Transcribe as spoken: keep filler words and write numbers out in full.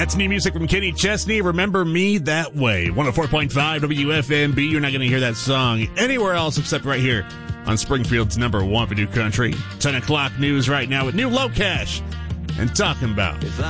That's new music from Kenny Chesney. Remember Me That Way. one oh four point five W F M B. You're not going to hear that song anywhere else except right here on Springfield's number one for new country. ten o'clock news right now with new Low Cash and Talking About.